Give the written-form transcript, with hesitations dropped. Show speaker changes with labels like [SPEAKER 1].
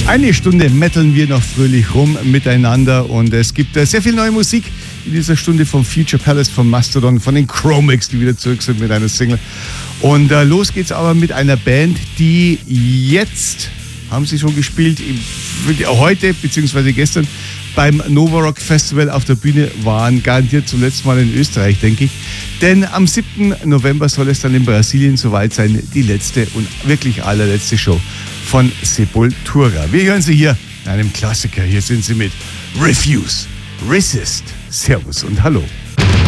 [SPEAKER 1] Eine Stunde metteln wir noch fröhlich rum miteinander und es gibt sehr viel neue Musik in dieser Stunde vom Future Palace, von Mastodon, von den Chromix, die wieder zurück sind mit einer Single. Und los geht's aber mit einer Band, die jetzt, haben sie schon gespielt, heute bzw. gestern beim Nova Rock Festival auf der Bühne waren, garantiert zum letzten Mal in Österreich, denke ich. Denn am 7. November soll es dann in Brasilien soweit sein, die letzte und wirklich allerletzte Show von Sepultura. Wir hören sie hier in einem Klassiker. Hier sind sie mit Refuse, Resist. Servus und hallo.